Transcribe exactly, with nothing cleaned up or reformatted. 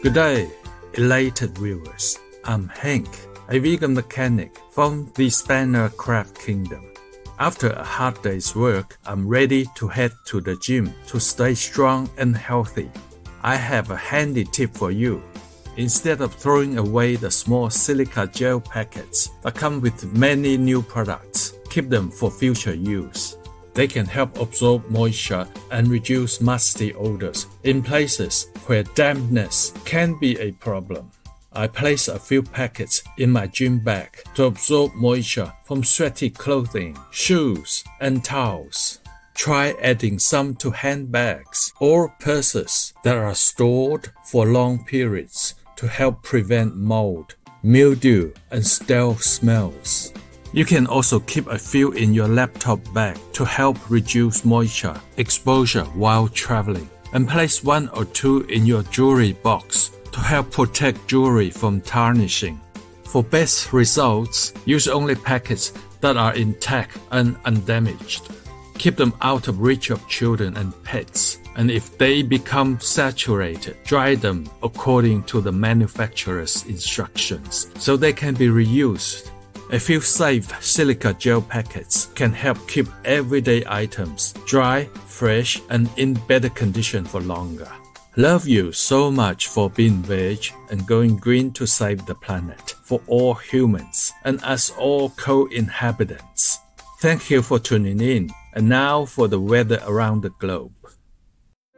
Good day, elated viewers. I'm Hank, a vegan mechanic from the Spanner Craft Kingdom. After a hard day's work, I'm ready to head to the gym to stay strong and healthy. I have a handy tip for you. Instead of throwing away the small silica gel packets that come with many new products, keep them for future use. They can help absorb moisture and reduce musty odors in places where dampness can be a problem. I place a few packets in my gym bag to absorb moisture from sweaty clothing, shoes, and towels. Try adding some to handbags or purses that are stored for long periods to help prevent mold, mildew, and stale smells. You can also keep a few in your laptop bag to help reduce moisture exposure while traveling, and place one or two in your jewelry box to help protect jewelry from tarnishing. For best results, use only packets that are intact and undamaged. Keep them out of reach of children and pets, and if they become saturated, dry them according to the manufacturer's instructions so they can be reused. A few safe silica gel packets can help keep everyday items dry, fresh, and in better condition for longer. Love you so much for being veg and going green to save the planet for all humans and us all co-inhabitants. Thank you for tuning in. And now for the weather around the globe.